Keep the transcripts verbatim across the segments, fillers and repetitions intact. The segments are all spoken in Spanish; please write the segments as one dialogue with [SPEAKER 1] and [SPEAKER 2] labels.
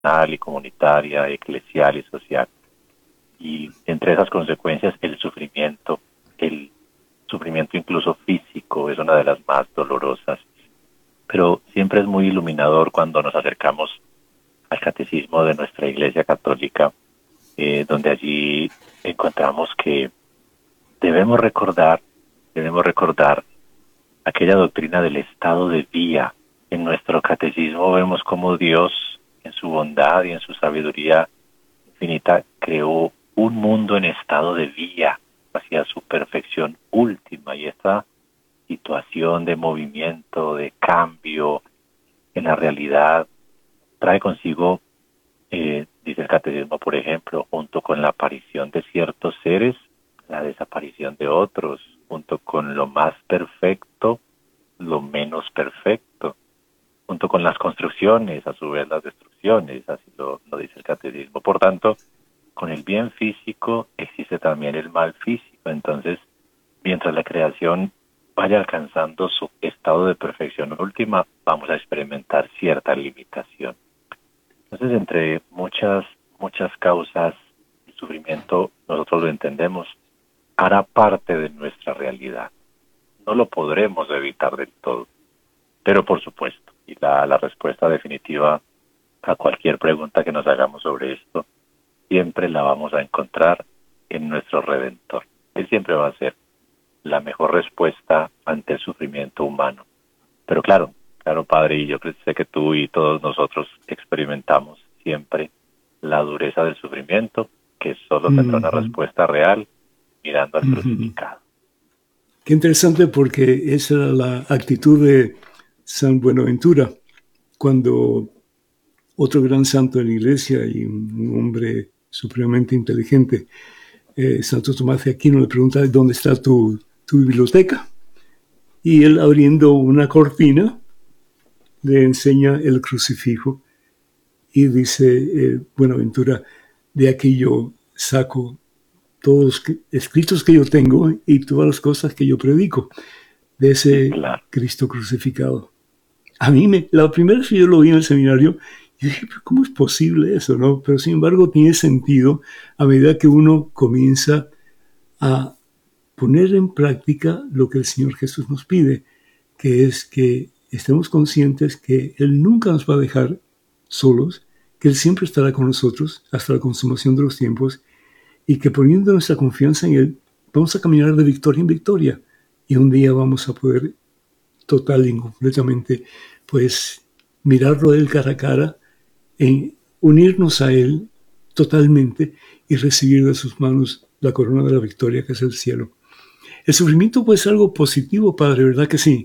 [SPEAKER 1] personal y comunitaria, eclesial y social. Y entre esas consecuencias, el sufrimiento, el sufrimiento incluso físico, es una de las más dolorosas. Pero siempre es muy iluminador cuando nos acercamos al catecismo de nuestra Iglesia Católica, eh, donde allí encontramos que debemos recordar, debemos recordar aquella doctrina del estado de vía. En nuestro catecismo vemos cómo Dios, en su bondad y en su sabiduría infinita, creó un mundo en estado de vía hacia su perfección última, y esta situación de movimiento, de cambio en la realidad, trae consigo, eh, dice el catecismo, por ejemplo, junto con la aparición de ciertos seres, la desaparición de otros, junto con lo más perfecto, lo menos perfecto, junto con las construcciones, a su vez las destrucciones, así lo, lo dice el catecismo. Por tanto, con el bien físico existe también el mal físico. Entonces, mientras la creación vaya alcanzando su estado de perfección última, vamos a experimentar cierta limitación. Entonces, entre muchas, muchas causas, el sufrimiento, nosotros lo entendemos, hará parte de nuestra realidad. No lo podremos evitar del todo, pero por supuesto, y la, la respuesta definitiva a cualquier pregunta que nos hagamos sobre esto, siempre la vamos a encontrar en nuestro Redentor. Él siempre va a ser la mejor respuesta ante el sufrimiento humano. Pero claro, claro, Padre, y yo sé que tú y todos nosotros experimentamos siempre la dureza del sufrimiento, que solo tendrá una
[SPEAKER 2] Uh-huh.
[SPEAKER 1] respuesta real mirando al
[SPEAKER 2] Uh-huh.
[SPEAKER 1] crucificado.
[SPEAKER 2] Qué interesante, porque esa era la actitud de San Buenaventura, cuando otro gran santo de la Iglesia y un hombre supremamente inteligente, eh, Santo Tomás de Aquino, le pregunta dónde está tu, tu biblioteca, y él, abriendo una cortina, le enseña el crucifijo y dice, eh, Buenaventura, de aquí yo saco todos los escritos que yo tengo y todas las cosas que yo predico de ese
[SPEAKER 1] Claro.
[SPEAKER 2] Cristo crucificado. A mí, me, la primera vez que yo lo vi en el seminario, yo dije, ¿cómo es posible eso? ¿No? Pero sin embargo tiene sentido a medida que uno comienza a poner en práctica lo que el Señor Jesús nos pide, que es que estemos conscientes que Él nunca nos va a dejar solos, que Él siempre estará con nosotros hasta la consumación de los tiempos, y que poniendo nuestra confianza en Él, vamos a caminar de victoria en victoria, y un día vamos a poder total y completamente, pues, mirarlo a Él cara a cara, en unirnos a Él totalmente y recibir de sus manos la corona de la victoria, que es el cielo. El sufrimiento puede ser algo positivo, Padre, ¿verdad que sí?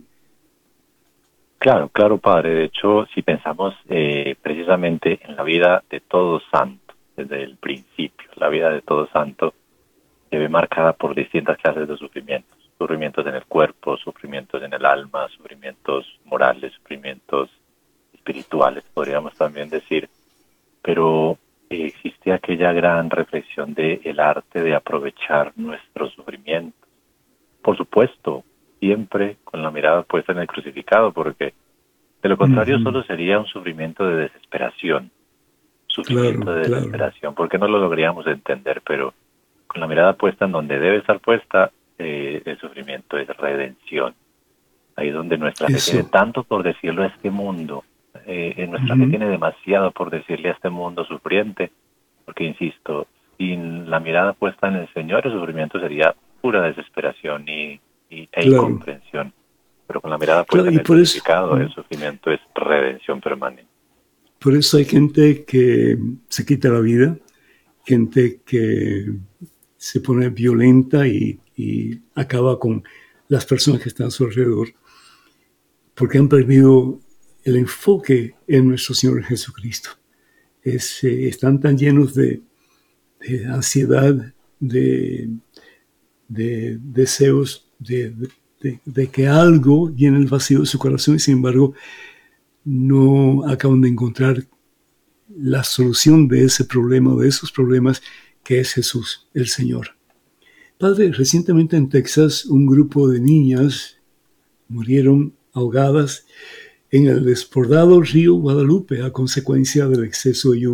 [SPEAKER 1] Claro, claro, Padre. De hecho, si pensamos eh, precisamente en la vida de todo santo, desde el principio, la vida de todo santo se ve marcada por distintas clases de sufrimientos. Sufrimientos en el cuerpo, sufrimientos en el alma, sufrimientos morales, sufrimientos espirituales, podríamos también decir. Pero eh, existe aquella gran reflexión de el arte de aprovechar nuestro sufrimiento. Por supuesto, siempre con la mirada puesta en el crucificado, porque de lo contrario
[SPEAKER 2] Uh-huh.
[SPEAKER 1] solo sería un sufrimiento de desesperación, sufrimiento
[SPEAKER 2] Claro,
[SPEAKER 1] de
[SPEAKER 2] claro.
[SPEAKER 1] desesperación, porque no lo lograríamos entender, pero con la mirada puesta en donde debe estar puesta, eh, el sufrimiento es redención. Ahí donde nuestra fe tiene
[SPEAKER 2] Eso.
[SPEAKER 1] tanto por decirlo a este mundo, eh, nuestra fe
[SPEAKER 2] Uh-huh.
[SPEAKER 1] tiene demasiado por decirle a este mundo sufriente, porque insisto, sin la mirada puesta en el Señor, el sufrimiento sería pura desesperación y, y, e
[SPEAKER 2] Claro,
[SPEAKER 1] incomprensión. Pero con la mirada
[SPEAKER 2] claro.
[SPEAKER 1] puesta en
[SPEAKER 2] Y
[SPEAKER 1] el
[SPEAKER 2] por eso,
[SPEAKER 1] crucificado, el sufrimiento es redención permanente.
[SPEAKER 2] por eso hay gente que se quita la vida, gente que se pone violenta y, y acaba con las personas que están a su alrededor, porque han perdido el enfoque en nuestro Señor Jesucristo. Es, eh, están tan llenos de, de ansiedad, de, de deseos, de, de, de que algo llene el vacío de su corazón, y sin embargo no acaban de encontrar la solución de ese problema, de esos problemas, que es Jesús, el Señor. Padre, recientemente en Texas un grupo de niñas murieron ahogadas en el desbordado río Guadalupe a consecuencia del exceso de lluvia.